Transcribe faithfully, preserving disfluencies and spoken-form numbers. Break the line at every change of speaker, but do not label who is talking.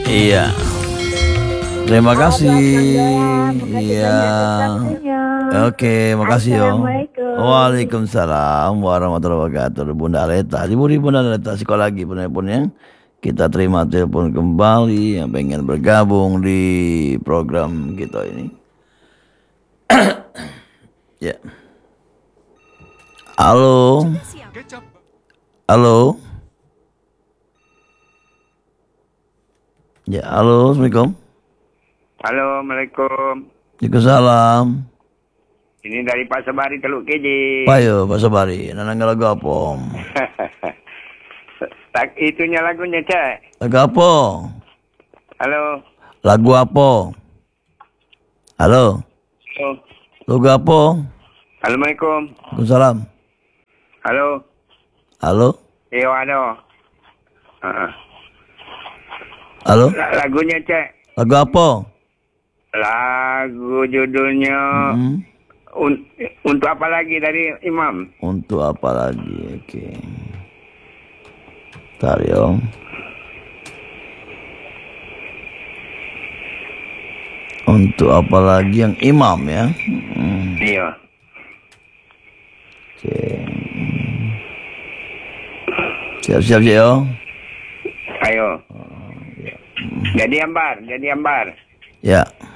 Iya. Terima kasih. Iya. Oke, makasih yo. Waalaikumsalam warahmatullahi wabarakatuh. Bunda Leta, Ibu Bunda Leta, psikologi penelponnya. Kita terima telepon kembali yang pengen bergabung di program kita ini. Ya. Halo. Halo. Ya, halo, assalamualaikum.
Halo, assalamualaikum.
Waalaikumsalam.
Ini dari Pak Sabari Teluk Keji.
Payo, Pak Sabari. Nanang lagu apa?
Tak itunya lagunya, Cak.
Lagu apa?
Halo.
Lagu apa? Halo.
Halo.
Lagu apa?
Assalamualaikum.
Waalaikumsalam.
Halo.
Halo.
Yo, halo. Uh-uh.
Halo.
Lagunya, Cak.
Lagu apa?
Lagu judulnya
Hmm.
un- Untuk Apa Lagi dari Imam.
Untuk apa lagi? Oke. Okay. Bentar yo. Untuk apa lagi yang Imam ya? Hmm.
Iya.
Oke. Okay. Siap-siap yo.
Ayo. Jadi ambar, jadi ambar.
Ya.